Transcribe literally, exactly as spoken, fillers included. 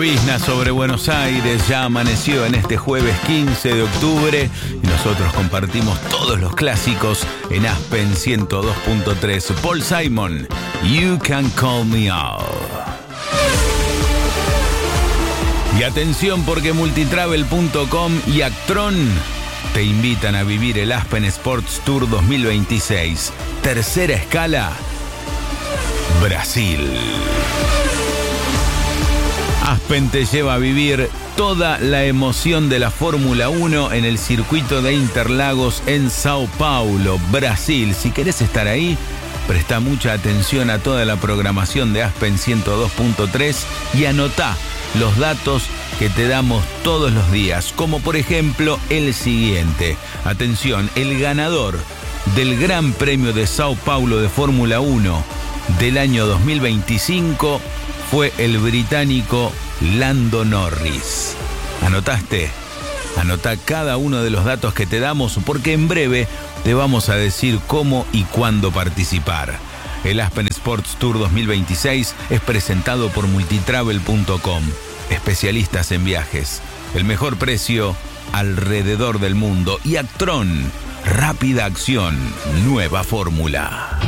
llovizna sobre Buenos Aires, ya amaneció en este jueves quince de octubre y nosotros compartimos todos los clásicos en Aspen ciento dos punto tres. Paul Simon, You Can Call Me Out. Y atención porque multitravel punto com y Actron te invitan a vivir el Aspen Sports Tour dos mil veintiséis. Tercera escala, Brasil. Aspen te lleva a vivir toda la emoción de la Fórmula uno en el circuito de Interlagos en Sao Paulo, Brasil. Si querés estar ahí, presta mucha atención a toda la programación de Aspen ciento dos punto tres y anotá los datos que te damos todos los días, como por ejemplo el siguiente. Atención, el ganador del Gran Premio de Sao Paulo de Fórmula uno del año dos mil veinticinco fue el británico Lando Norris. ¿Anotaste? Anotá cada uno de los datos que te damos porque en breve te vamos a decir cómo y cuándo participar. El Aspen Sports Tour dos mil veintiséis es presentado por multitravel punto com. Especialistas en viajes. El mejor precio alrededor del mundo. Y Actron, rápida acción, nueva fórmula.